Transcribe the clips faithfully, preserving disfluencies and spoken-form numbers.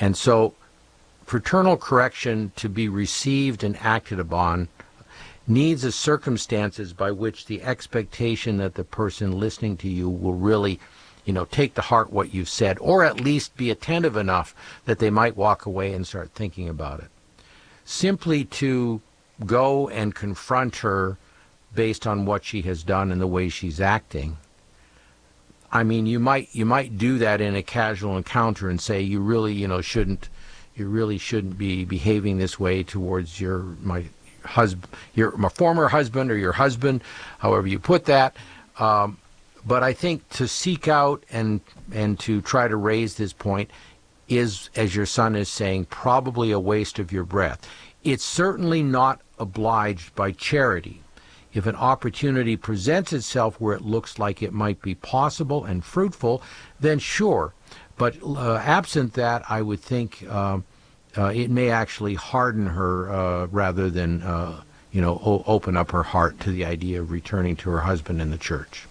And so fraternal correction to be received and acted upon needs the circumstances by which the expectation that the person listening to you will really, you know, take to heart what you've said, or at least be attentive enough that they might walk away and start thinking about it. Simply to go and confront her based on what she has done and the way she's acting, I mean, you might you might do that in a casual encounter and say, you really, you know, shouldn't, you really shouldn't be behaving this way towards your my husband, your my former husband or your husband, however you put that. Um, but I think to seek out and and to try to raise this point is, as your son is saying, probably a waste of your breath. It's certainly not obliged by charity. If an opportunity presents itself where it looks like it might be possible and fruitful, then sure. But uh, absent that, I would think uh, uh, it may actually harden her uh, rather than, uh, you know, o- open up her heart to the idea of returning to her husband in the church.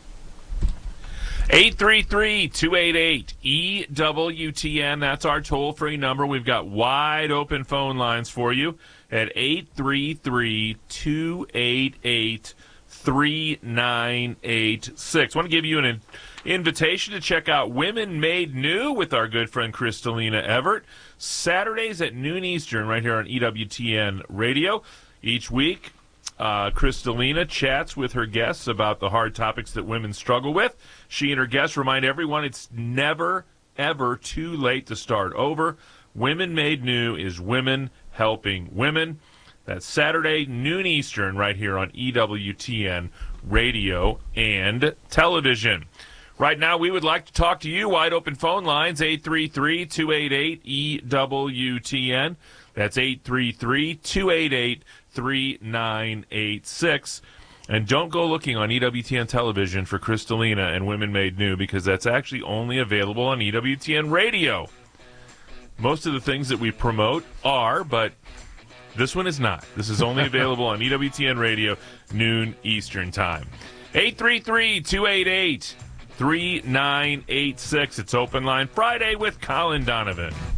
eight three three, two eight eight, E W T N. That's our toll-free number. We've got wide open phone lines for you at eight three three, two eight eight, three nine eight six. I want to give you an in- invitation to check out Women Made New with our good friend Kristalina Everett. Saturdays at noon Eastern right here on E W T N Radio. Each week, uh, Kristalina chats with her guests about the hard topics that women struggle with. She and her guests remind everyone it's never, ever too late to start over. Women Made New is women helping women. That's Saturday, noon Eastern, right here on E W T N Radio and Television. Right now, we would like to talk to you. Wide open phone lines, eight three three, two eight eight, E W T N. That's eight three three, two eight eight, three nine eight six. And don't go looking on E W T N Television for Kristalina and Women Made New, because that's actually only available on E W T N Radio. Most of the things that we promote are, but this one is not. This is only available on E W T N Radio, noon Eastern Time. eight three three, two eight eight, three nine eight six. It's Open Line Friday with Colin Donovan.